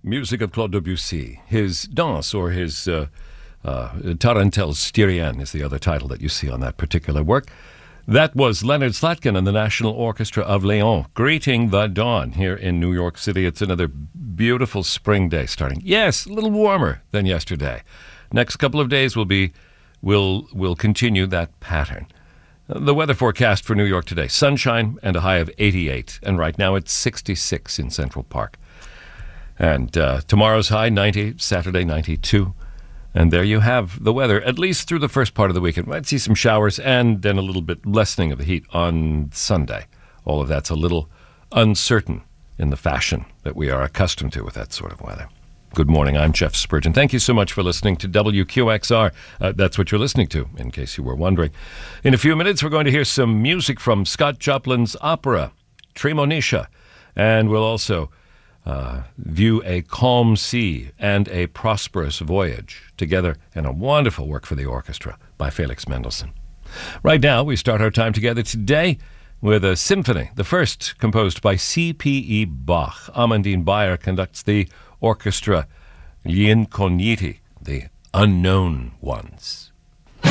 music of Claude Debussy. His Danse, or his Tarentelle Styrienne is the other title that you see on that particular work. That was Leonard Slatkin and the National Orchestra of Leon, greeting the dawn here in New York City. It's another beautiful spring day starting. Yes, a little warmer than yesterday. Next couple of days will continue that pattern. The weather forecast for New York today: sunshine and a high of 88, and right now it's 66 in Central Park. And tomorrow's high 90, Saturday 92. And there you have the weather, at least through the first part of the weekend. Might see some showers and then a little bit lessening of the heat on Sunday. All of that's a little uncertain in the fashion that we are accustomed to with that sort of weather. Good morning, I'm Jeff Spurgeon. Thank you so much for listening to WQXR. That's what you're listening to, in case you were wondering. In a few minutes, we're going to hear some music from Scott Joplin's opera, Tremonisha, and we'll also view a calm sea and a prosperous voyage together in a wonderful work for the orchestra by Felix Mendelssohn. Right now, we start our time together today with a symphony, the first composed by C.P.E. Bach. Amandine Bayer conducts the orchestra Gli Incogniti, the unknown ones.